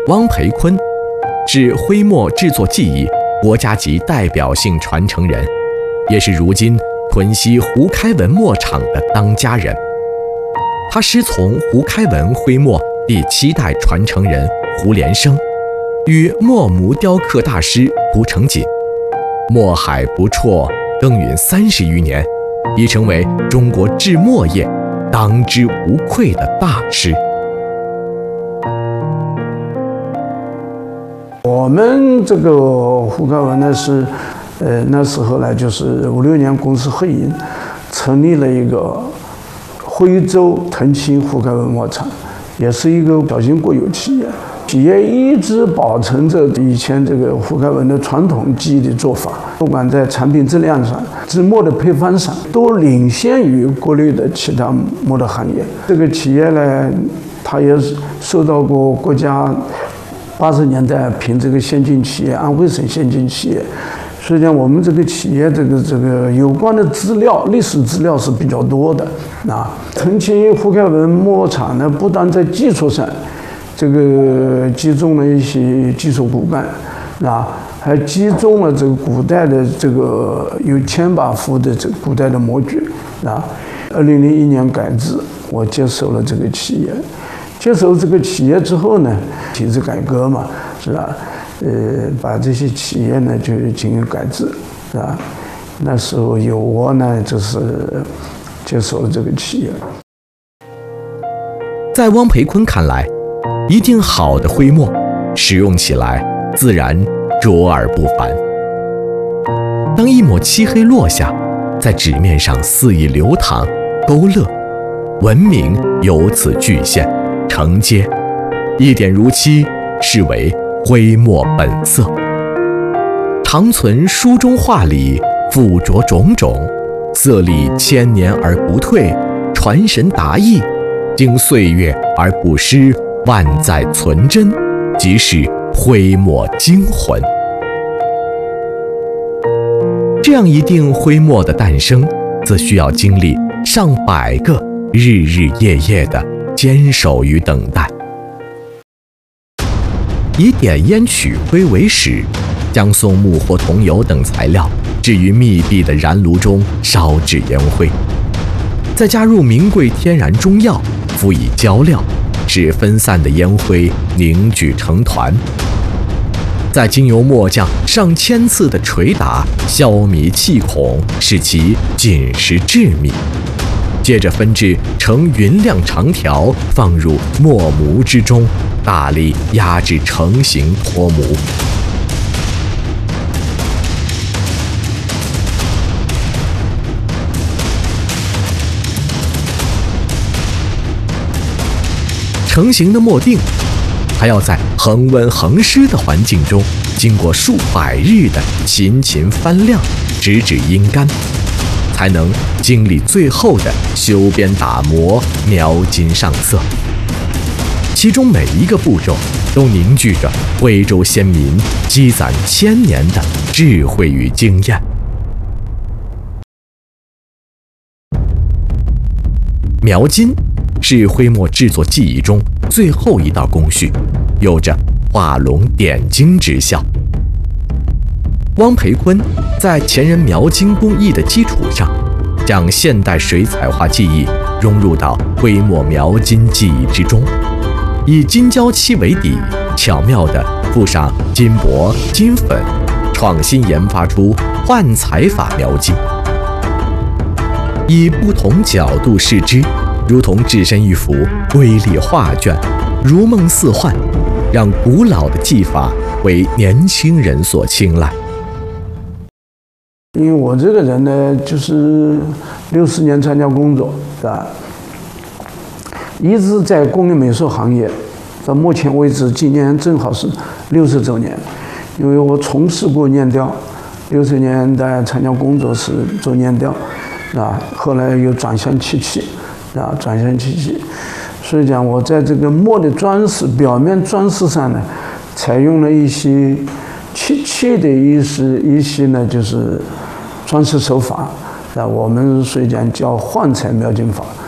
汪培坤是徽墨制作技艺国家级代表性传承人，也是如今屯溪胡开文墨厂的当家人。他师从胡开文徽墨第7代传承人胡连生，与墨模雕刻大师胡成锦墨海不辍，耕耘30余年，已成为中国制墨业当之无愧的大师。 我们这个胡开文呢是，那时候呢就是5、6年公司合营，成立了一个徽州腾青胡开文墨厂，也是一个小型国有企业。企业一直保存着以前这个胡开文的传统技艺的做法，不管在产品质量上、制墨的配方上，都领先于国内的其他墨的行业。这个企业呢，它也受到过国家80年代评这个先进企业，安徽省先进企业。实际上，我们这个企业这个有关的资料、历史资料是比较多的。腾青胡开文墨厂呢，不但在技术上，这个集中了一些技术骨干，还集中了这个古代的这个有1000把幅的这个古代的模具。2001年改制，我接手了这个企业。接手这个企业之后呢，体制改革嘛，是吧？把这些企业呢就进行改制，是吧？那时候由我呢就是接手了这个企业。 在汪培坤看来，一定好的徽墨使用起来自然卓而不凡。当一抹漆黑落下，在纸面上肆意流淌勾勒，文明由此具现承接，一点如漆，视为徽墨本色。长存书中画里附着种种，色历1000年而不退，传神达意，经岁月而不失，万载存真，即是徽墨精魂。这样一定徽墨的诞生，则需要经历上百个日日夜夜的坚守与等待。以点烟取徽为始，将松木或桐油等材料置于密闭的燃炉中烧制烟灰，再加入名贵天然中药，辅以浇料，使分散的烟灰凝聚成团，再经由末将上千次的捶打，消弭气孔，使其紧实致密，接着分制成匀亮长条，放入墨模之中，大力压制成型脱模。成型的墨锭还要在恒温恒湿的环境中，经过数百日的勤勤翻晾，直至阴干，才能经历最后的修边打磨、描金上色。其中每一个步骤都凝聚着徽州先民积攒1000年的智慧与经验。描金是徽墨制作技艺中最后一道工序，有着画龙点睛之效。汪培坤在前人描金工艺的基础上，将现代水彩画技艺融入到徽墨描金技艺之中，以金胶漆为底，巧妙地附上金箔、金粉，创新研发出幻彩法描金，以不同角度视之，如同置身一幅瑰丽画卷，如梦似幻，让古老的技法为年轻人所青睐。 因为我这个人呢，就是60年参加工作，是吧？一直在工艺美术行业，到目前为止，今年正好是60周年。因为我从事过粘雕，60年代参加工作是做粘雕，啊，后来又转向漆器。转向漆器，所以讲我在这个墨的装饰、表面装饰上呢，采用了一些漆器的一些就是装饰手法，我们所以讲叫幻彩描金法。